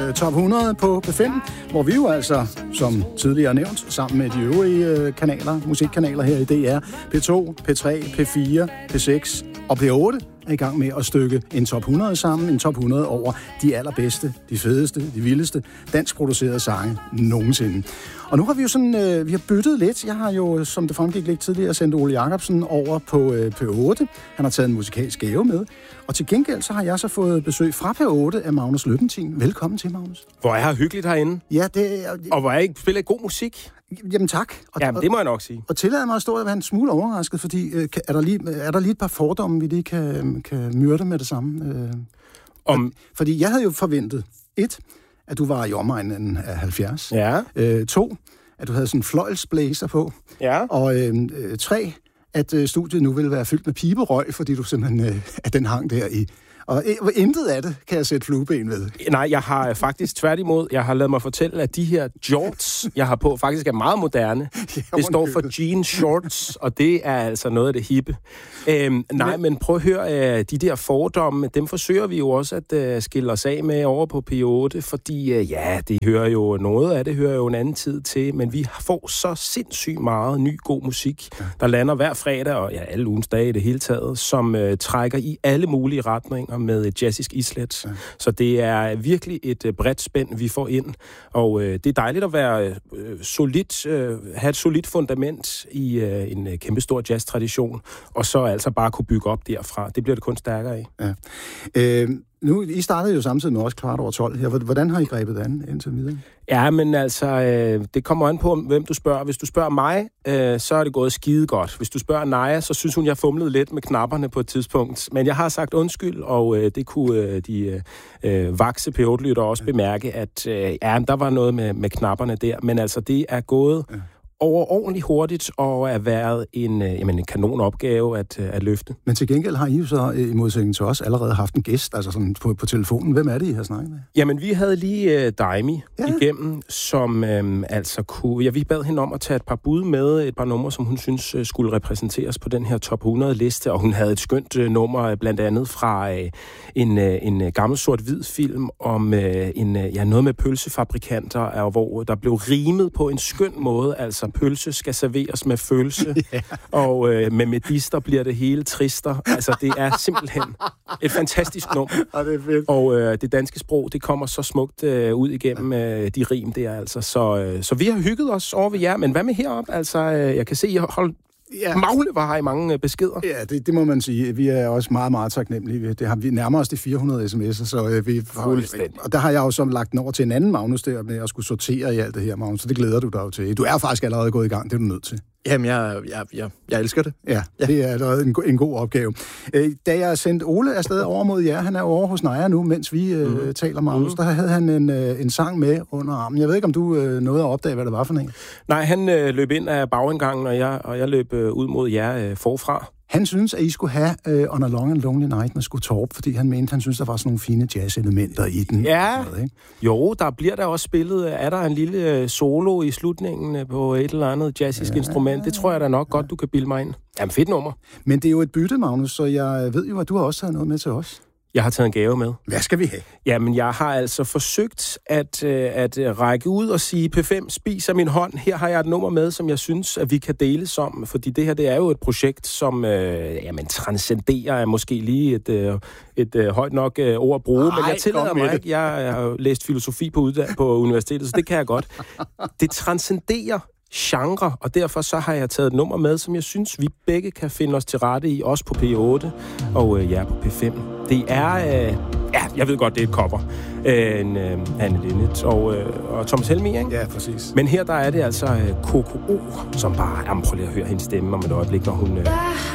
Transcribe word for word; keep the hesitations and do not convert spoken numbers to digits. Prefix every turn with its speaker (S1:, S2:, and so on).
S1: Top hundrede på P fem, hvor vi jo altså, som tidligere nævnt, sammen med de øvrige øh, kanaler, musikkanaler her i D R, P to, P tre, P fire, P seks og P otte, er i gang med at stykke en top hundrede sammen. En top hundrede over de allerbedste, de fedeste, de vildeste danskproducerede sange nogensinde. Og nu har vi jo sådan, øh, vi har byttet lidt. Jeg har jo, som det fremgik lidt tidligere, sendt Ole Jacobsen over på øh, P otte. Han har taget en musikalsk gave med. Og til gengæld så har jeg så fået besøg fra P otte af Magnus Løbentin. Velkommen til, Magnus.
S2: Hvor er her hyggeligt herinde.
S1: Ja, det er...
S2: Og hvor er I spiller god musik.
S1: Jamen tak. Og,
S2: Jamen, det må jeg nok sige.
S1: Og tillad mig at stå og være en smule overrasket, fordi øh, er, der lige, er der lige et par fordomme, vi lige kan, kan myrde med det samme? Øh,
S2: Om...
S1: Fordi jeg havde jo forventet, et, at du var i omegnen af halvfjerds.
S2: Ja.
S1: Øh, to, at du havde sådan en fløjlsblæser på.
S2: Ja.
S1: Og øh, tre, at øh, studiet nu ville være fyldt med piberøg, fordi du simpelthen øh, at den hang der i. Og øh, intet af det kan jeg sætte flueben ved.
S2: Nej, jeg har faktisk tværtimod, jeg har ladet mig fortælle, at de her jorts, jeg har på, faktisk er meget moderne. Det står for jean shorts, og det er altså noget af det hippe. Øhm, nej, men prøv at høre, øh, de der fordomme, dem forsøger vi jo også at øh, skille os af med over på P otte, fordi øh, ja, det hører jo noget af det, hører jo en anden tid til, men vi får så sindssygt meget ny god musik, der lander hver fredag, og ja, alle ugens dage i det hele taget, som øh, trækker i alle mulige retninger med et jazzisk islet. Ja. Så det er virkelig et uh, bredt spænd, vi får ind. Og uh, det er dejligt at være uh, solid, uh, have et solidt fundament i uh, en uh, kæmpestor jazztradition, og så altså bare kunne bygge op derfra. Det bliver det kun stærkere af.
S1: Ja. Øh, nu, I startede jo samtidig med os kvart over tolv her. Hvordan har I grebet det an indtil videre?
S2: Ja, men altså, øh, det kommer an på, hvem du spørger. Hvis du spørger mig, øh, så er det gået skide godt. Hvis du spørger Naja, så synes hun, jeg fumlede lidt med knapperne på et tidspunkt. Men jeg har sagt undskyld, og øh, det kunne øh, de øh, vakse P otte-lytter også bemærke, at øh, ja, der var noget med, med knapperne der. Men altså, det er gået... Ja. overordentligt hurtigt og er været en, øh, jamen, en kanonopgave at, øh, at løfte.
S1: Men til gengæld har I jo så, i modsætning til os, allerede haft en gæst, altså sådan på, på telefonen. Hvem er det, I har snakket med?
S2: Jamen, vi havde lige øh, Daimi ja. igennem, som øh, altså kunne... Ja, vi bad hende om at tage et par bud med, et par numre, som hun synes øh, skulle repræsenteres på den her top hundrede-liste, og hun havde et skønt øh, nummer, blandt andet fra øh, en, øh, en gammel sort-hvid film om øh, en, øh, ja, noget med pølsefabrikanter, øh, hvor der blev rimet på en skøn måde, altså pølse skal serveres med følelse, yeah. og øh, med medister bliver det hele trister. Altså, det er simpelthen et fantastisk nummer.
S1: Og det er fedt.
S2: Og øh, det danske sprog, det kommer så smukt øh, ud igennem øh, de rim der, altså. Så, øh, så vi har hygget os over ved jer, men hvad med heroppe? Altså, øh, jeg kan se, I har holdt ja. magle, hvor har I mange beskeder.
S1: Ja, det, det må man sige. Vi er også meget, meget taknemmelige. Det har, vi nærmer os de fire hundrede sms'er, så øh, vi...
S2: Fuldstændig.
S1: Og der har jeg jo så lagt den over til en anden Magnus der, med at skulle sortere i alt det her, Magnus, så det glæder du dig jo til. Du er faktisk allerede gået i gang, det er du nødt til.
S3: Jamen, jeg, jeg, jeg, jeg elsker det.
S1: Ja, ja, det er allerede en, en god opgave. Øh, da jeg sendte Ole afsted over mod jer, han er over hos Naja nu, mens vi øh, mm. taler, Magnus, mm. der havde han en, øh, en sang med under armen. Jeg ved ikke, om du øh, nåede at opdage, hvad det var for en.
S2: Nej, han øh, løb ind af bagindgangen, og jeg, og jeg løb øh, ud mod jer øh, forfra.
S1: Han synes, at I skulle have uh, On a Long and Lonely Night med Skottorp, fordi han mente, han synes, der var sådan nogle fine jazz-elementer i den.
S2: Ja,
S1: noget, ikke?
S2: Jo, der bliver der også spillet. Er der en lille solo i slutningen på et eller andet jazzisk ja, instrument? Det tror jeg da nok ja. godt, du kan bilde mig ind. Jamen, fedt nummer.
S1: Men det er jo et bytte, Magnus, så jeg ved jo, at du har også taget noget med til os.
S2: Jeg har taget en gave med.
S1: Hvad skal vi have?
S2: Jamen, jeg har altså forsøgt at, at række ud og sige, P fem spiser min hånd. Her har jeg et nummer med, som jeg synes, at vi kan deles om. Fordi det her, det er jo et projekt, som øh, jamen, transcenderer måske lige et, øh, et øh, højt nok øh, ord at bruge. Ej, men jeg tillader mig ikke. Jeg har læst filosofi på, uddan- på universitetet, så det kan jeg godt. Det transcenderer genre, og derfor så har jeg taget et nummer med, som jeg synes, vi begge kan finde os til rette i, også på P otte og øh, ja, på P fem. Det er, øh, ja, jeg ved godt, det er et cover øh, en, øh, Anne Linnet og, øh, og Thomas Helmig, ikke?
S1: Ja, præcis.
S2: Men her, der er det altså øh, Coco O, som bare, jamen prøv lige at høre hendes stemme om et øjeblik, når hun... Øh,